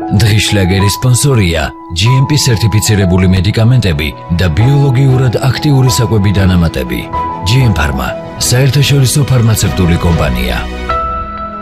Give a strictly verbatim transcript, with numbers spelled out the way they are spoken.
დღის შლაგერის სპონსორია ჯი ემ პი სერტიფიცირებული მედიკამენტები და ბიოლოგიურად აქტიური საკვები დანამატები. ჯი ემ Pharma, საერთაშორისო ფარმაცევტული კომპანია.